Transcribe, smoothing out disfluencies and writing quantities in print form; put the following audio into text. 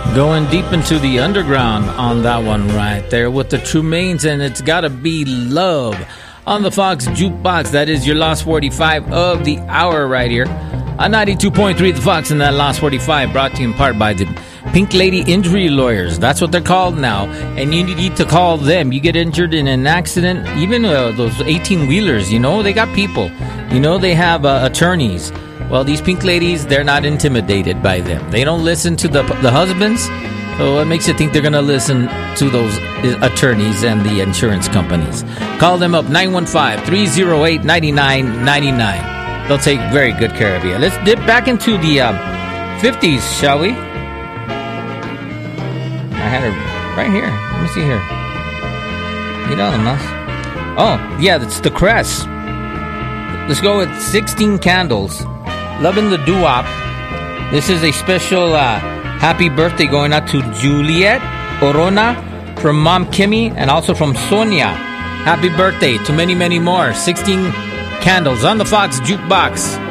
Going deep into the underground on that one right there with the Trumaines, and it's gotta be love on the Fox Jukebox. That is your last 45 of the hour right here on 92.3 The Fox, and that last 45 brought to you in part by the Pink Lady Injury Lawyers. That's what they're called now, and you need to call them. You get injured in an accident, even those 18-wheelers, they got people. They have attorneys. Well, these pink ladies, they're not intimidated by them. They don't listen to the husbands, so what makes you think they're going to listen to those attorneys and the insurance companies? Call them up, 915-308-9999. They'll take very good care of you. Let's dip back into the 50s, shall we? I had her right here. Let me see here. Oh, yeah, that's the Crest. Let's go with 16 Candles. Loving the doo-wop. This is a special happy birthday going out to Juliet Orona from Mom Kimmy and also from Sonia. Happy birthday to many, many more. 16 Candles on the Fox Jukebox.